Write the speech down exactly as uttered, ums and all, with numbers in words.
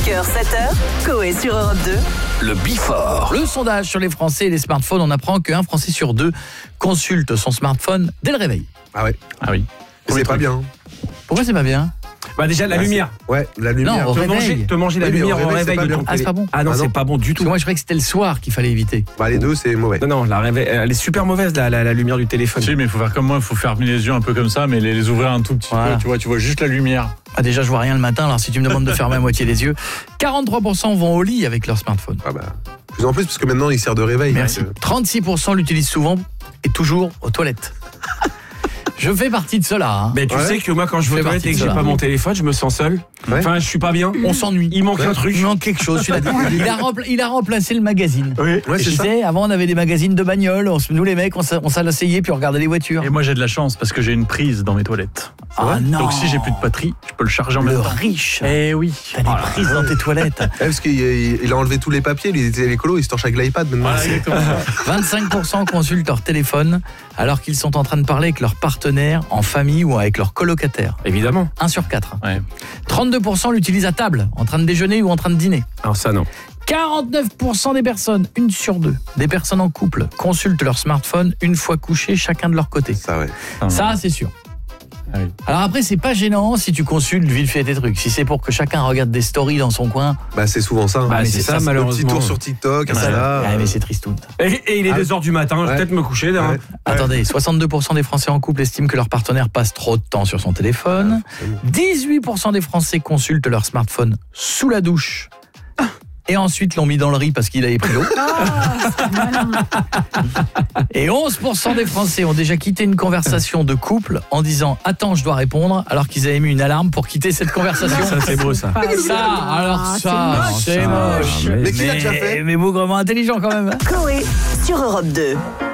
cinq heures, sept heures, Coé sur Europe deux. Le Before. Le sondage sur les Français et les smartphones, on apprend qu'un Français sur deux consulte son smartphone dès le réveil. Ah ouais. Ah oui. C'est pas bien. Pourquoi c'est pas bien ? Bah déjà la Bah, lumière. Ouais, la lumière. Non, au Te réveil. manger, te manger la Oui, mais lumière au au réveil, c'est réveil pas de bien. ton Ah, c'est télé. pas bon. Ah non, Ah non. c'est pas bon du Parce tout. que moi je croyais que c'était le soir qu'il fallait éviter. Bah les deux, c'est mauvais. Non, non, la réveil, elle est super mauvaise la, la, la lumière du téléphone. Si, mais il faut faire comme moi, il faut fermer les yeux un peu comme ça, mais les, les ouvrir un tout petit Voilà. peu, tu vois, tu vois juste la lumière. Ah, déjà je vois rien le matin, alors si tu me demandes de fermer à moitié les yeux. quarante-trois pour cent vont au lit avec leur smartphone. Ah bah, de plus en plus, parce que maintenant, il sert de réveil. Merci. donc, euh, trente-six pour cent l'utilisent souvent et toujours aux toilettes. Je fais partie de cela. Hein. Mais tu Ouais. sais que moi quand je vais Fais aux toilettes partie et que de j'ai cela. pas mon téléphone, je me sens seul. Ouais. Enfin, je suis pas bien. On s'ennuie. Il manque Ouais. un truc. Il manque quelque chose. celui-là. Il a, rempla- il a remplacé le magazine. Oui. Ouais, Tu c'est ça. sais, avant on avait des magazines de bagnole, on se- nous les mecs on s'a- on s'asseyait puis on regardait les voitures. Et moi j'ai de la chance parce que j'ai une prise dans mes toilettes. Ah non. Donc si j'ai plus de batterie, je peux le charger en le même temps. riche. Eh oui. T'as des prises dans tes toilettes. Ouais, parce qu'il il- il a enlevé tous les papiers, les, les colos, il se torche avec l'iPad maintenant. Voilà, exactement. vingt-cinq pour cent consultent leur téléphone alors qu'ils sont en train de parler avec leur partenaire, en famille ou avec leur colocataire. Évidemment. un sur quatre. Ouais. trente-deux pour cent l'utilisent à table, en train de déjeuner ou en train de dîner. Alors ça non. quarante-neuf pour cent des personnes, une sur deux, des personnes en couple, consultent leur smartphone une fois couchés, chacun de leur côté. Ça, ouais. Ça, c'est sûr. Ah oui. Alors après, c'est pas gênant si tu consultes vite fait tes trucs. Si c'est pour que chacun regarde des stories dans son coin, Bah, c'est souvent ça. hein. Bah, mais c'est c'est ça, ça, c'est Le malheureusement. petit tour sur TikTok, ça, Insta. ah, mais c'est tristoun. Et, et il est Ah. deux heures du matin, je vais Ouais. peut-être me coucher. Là. Ouais. Attendez, soixante-deux pour cent des Français en couple estiment que leur partenaire passe trop de temps sur son téléphone. dix-huit pour cent des Français consultent leur smartphone sous la douche. Et ensuite l'ont mis dans le riz parce qu'il avait pris l'eau. Et onze pour cent des Français ont déjà quitté une conversation de couple en disant « Attends, je dois répondre » alors qu'ils avaient mis une alarme pour quitter cette conversation. Ça c'est beau ça. Ça, alors ça, c'est moche. Ah, mais- Mais qui l'a déjà fait Mais bougrement intelligent quand même. hein. Coé sur Europe deux.